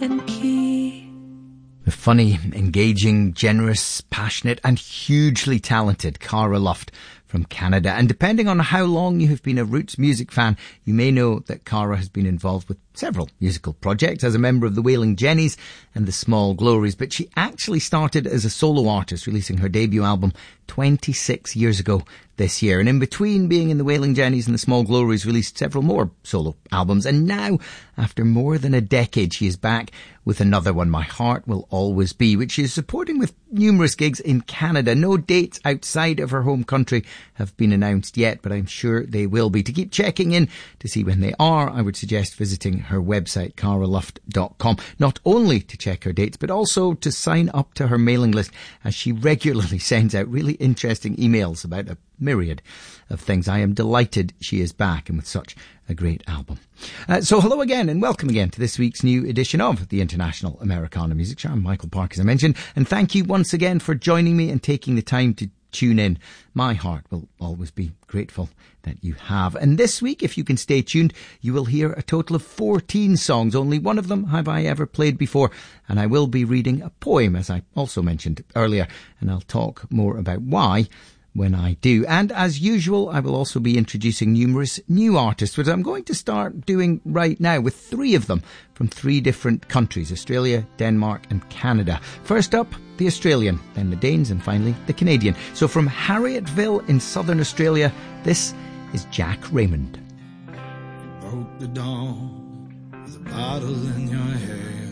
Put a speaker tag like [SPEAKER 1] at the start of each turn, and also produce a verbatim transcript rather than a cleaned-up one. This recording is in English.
[SPEAKER 1] and key.
[SPEAKER 2] The funny, engaging, generous, passionate and hugely talented Cara Luft from Canada. And depending on how long you have been a Roots music fan, you may know that Cara has been involved with several musical projects as a member of the Wailing Jennies and the Small Glories. But she actually started as a solo artist, releasing her debut album twenty-six years ago this year. And in between being in the Wailing Jennies and the Small Glories, released several more solo albums. And now, after more than a decade, she is back with another one, My Heart Will Always Be, which she is supporting with numerous gigs in Canada. No dates outside of her home country have been announced yet, but I'm sure they will be. To keep checking in to see when they are, I would suggest visiting her website, cara luft dot com, not only to check her dates, but also to sign up to her mailing list, as she regularly sends out really interesting emails about a myriad of things. I am delighted she is back, and with such a great album. Uh, so hello again and welcome again to this week's new edition of the International Americana Music Show. I'm Michael Park, as I mentioned, and thank you once again for joining me and taking the time to tune in. My heart will always be grateful that you have. And this week, if you can stay tuned, you will hear a total of fourteen songs. Only one of them have I ever played before, and I will be reading a poem, as I also mentioned earlier, and I'll talk more about why when I do. And as usual, I will also be introducing numerous new artists, which I'm going to start doing right now with three of them from three different countries: Australia, Denmark and Canada. First up, the Australian, then the Danes and finally the Canadian. So from Harriettville in southern Australia, this is Jack Raymond.
[SPEAKER 3] You broke the dawn with a bottle in your hair.